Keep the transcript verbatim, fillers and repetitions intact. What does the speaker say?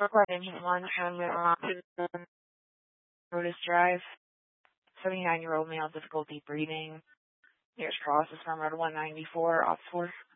Record engine one, Hamlet Rotus Drive. seventy-nine-year-old male, difficulty breathing. Nearest cross is from Road one ninety-four, off four.